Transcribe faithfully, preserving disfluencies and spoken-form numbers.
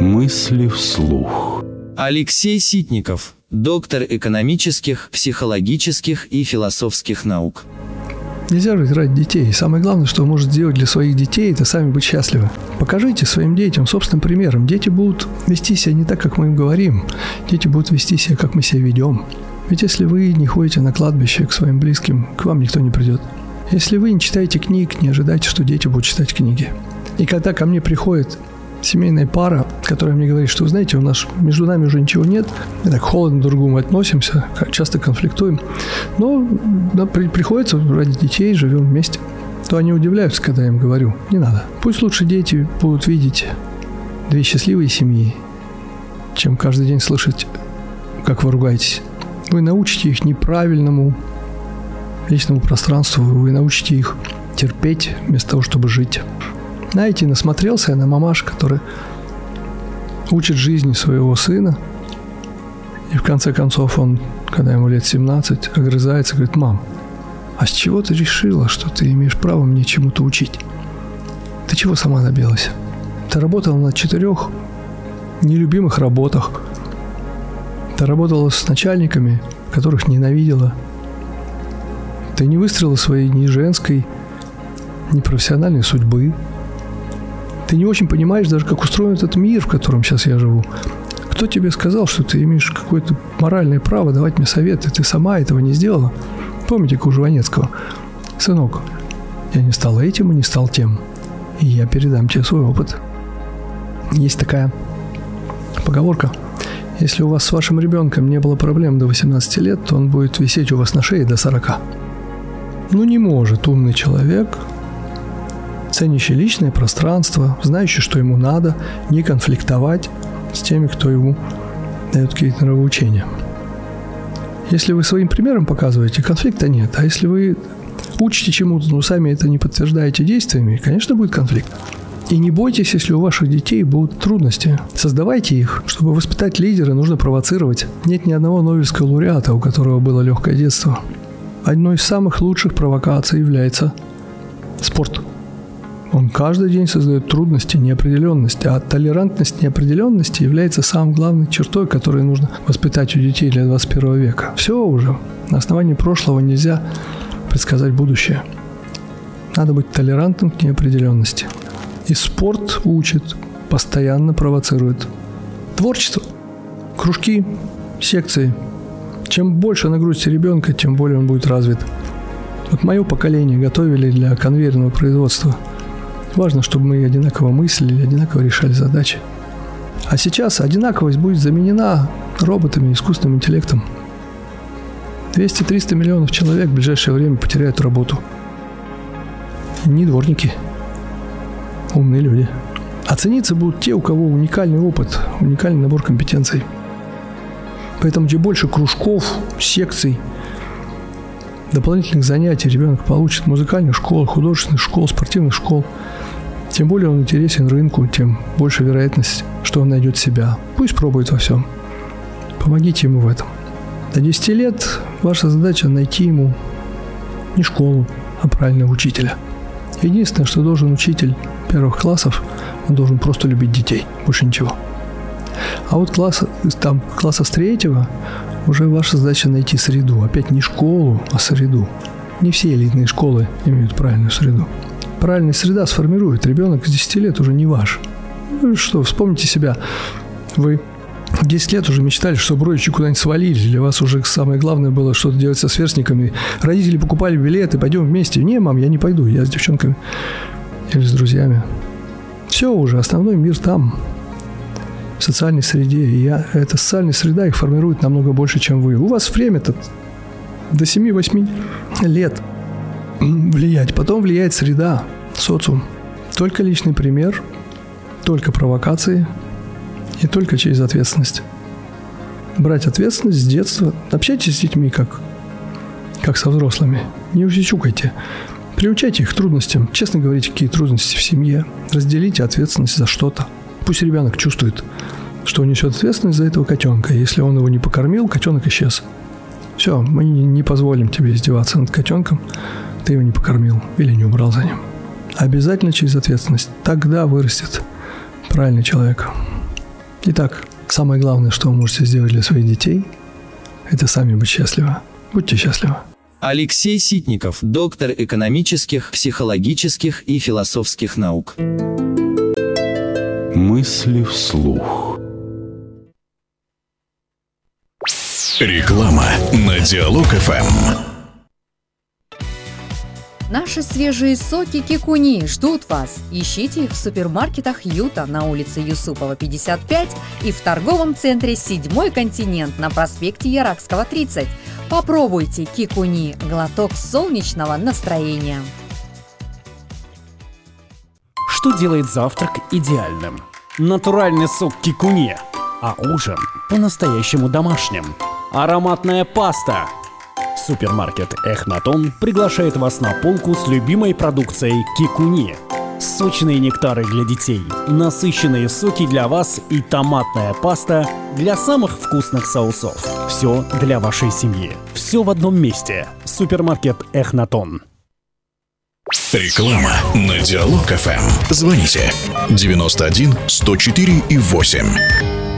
Мысли вслух. Алексей Ситников, доктор экономических, психологических и философских наук. Нельзя жить ради детей. Самое главное, что вы можете сделать для своих детей, это сами быть счастливы. Покажите своим детям собственным примером. Дети будут вести себя не так, как мы им говорим. Дети будут вести себя, как мы себя ведем. Ведь если вы не ходите на кладбище к своим близким, к вам никто не придет. Если вы не читаете книг, не ожидайте, что дети будут читать книги. И когда ко мне приходит семейная пара, которая мне говорит, что, вы знаете, у нас между нами уже ничего нет, мы так холодно друг к другу относимся, часто конфликтуем, но да, при, приходится ради детей, живем вместе, то они удивляются, когда я им говорю, не надо. Пусть лучше дети будут видеть две счастливые семьи, чем каждый день слышать, как вы ругаетесь. Вы научите их неправильному личному пространству, вы научите их терпеть вместо того, чтобы жить. Знаете, насмотрелся я на мамаш, который учит жизни своего сына, и в конце концов он, когда ему лет семнадцать, огрызается, говорит: мам, а с чего ты решила, что ты имеешь право мне чему-то учить? Ты чего сама добилась? Ты работала на четырех нелюбимых работах, ты работала с начальниками, которых ненавидела, ты не выстроила своей ни женской, ни профессиональной судьбы. Ты не очень понимаешь даже, как устроен этот мир, в котором сейчас я живу. Кто тебе сказал, что ты имеешь какое-то моральное право давать мне советы? Ты сама этого не сделала. Помните Жванецкого? Сынок, я не стал этим и не стал тем. И я передам тебе свой опыт. Есть такая поговорка. Если у вас с вашим ребенком не было проблем до восемнадцати лет, то он будет висеть у вас на шее до сорока. Ну не может умный человек, ценящий личное пространство, знающий, что ему надо, не конфликтовать с теми, кто ему дает какие-то нравоучения. Если вы своим примером показываете, конфликта нет. А если вы учите чему-то, но сами это не подтверждаете действиями, конечно, будет конфликт. И не бойтесь, если у ваших детей будут трудности. Создавайте их. Чтобы воспитать лидера, нужно провоцировать. Нет ни одного нобелевского лауреата, у которого было легкое детство. Одной из самых лучших провокаций является спорт. Он каждый день создает трудности, неопределенность, а толерантность неопределенности является самой главной чертой, которую нужно воспитать у детей для двадцать первого века. Все уже. На основании прошлого нельзя предсказать будущее. Надо быть толерантным к неопределенности. И спорт учит, постоянно провоцирует. Творчество, кружки, секции. Чем больше нагрузите ребенка, тем более он будет развит. Вот мое поколение готовили для конвейерного производства. Важно, чтобы мы одинаково мыслили, одинаково решали задачи. А сейчас одинаковость будет заменена роботами, искусственным интеллектом. двести-триста миллионов человек в ближайшее время потеряют работу. Не дворники, умные люди. А цениться будут те, у кого уникальный опыт, уникальный набор компетенций. Поэтому чем больше кружков, секций, дополнительных занятий ребенок получит в музыкальных школах, художественных школ, спортивных школ, тем более он интересен рынку, тем больше вероятность, что он найдет себя. Пусть пробует во всем. Помогите ему в этом. До десяти лет ваша задача найти ему не школу, а правильного учителя. Единственное, что должен учитель первых классов, он должен просто любить детей, больше ничего. А вот класса, там, класса с третьего уже ваша задача найти среду. Опять не школу, а среду. Не все элитные школы имеют правильную среду. Правильная среда сформирует. Ребенок с десяти лет уже не ваш. Ну что, вспомните себя. Вы в десять лет уже мечтали, чтобы родичи куда-нибудь свалили. Для вас уже самое главное было что-то делать со сверстниками. Родители покупали билеты, пойдем вместе. Не, мам, я не пойду, я с девчонками или с друзьями. Все уже, основной мир там, в социальной среде. И я, эта социальная среда их формирует намного больше, чем вы. У вас время-то до семи-восьми лет влиять. Потом влияет среда, социум. Только личный пример, только провокации и только через ответственность. Брать ответственность с детства. Общайтесь с детьми как, как со взрослыми. Не усечукайте. Приучайте их к трудностям. Честно говорите, какие трудности в семье. Разделите ответственность за что-то. Пусть ребенок чувствует, что он несет ответственность за этого котенка. Если он его не покормил, котенок исчез. Все, мы не позволим тебе издеваться над котенком. Ты его не покормил или не убрал за ним. Обязательно через ответственность. Тогда вырастет правильный человек. Итак, самое главное, что вы можете сделать для своих детей, это сами быть счастливы. Будьте счастливы. Алексей Ситников, доктор экономических, психологических и философских наук. Мысли вслух. Реклама на Диалог-ФМ. Наши свежие соки Кикуни ждут вас. Ищите их в супермаркетах Юта на улице Юсупова, пятьдесят пять и в торговом центре «Седьмой континент» на проспекте Яракского, тридцать. Попробуйте Кикуни – глоток солнечного настроения. Что делает завтрак идеальным? Натуральный сок Кикуни, а ужин по-настоящему домашним. Ароматная паста. Супермаркет Эхнатон приглашает вас на полку с любимой продукцией Кикуни. Сочные нектары для детей, насыщенные соки для вас и томатная паста для самых вкусных соусов. Все для вашей семьи. Все в одном месте. Супермаркет Эхнатон. Реклама на Диалог-ФМ. Звоните девяносто один сто четыре и восемь.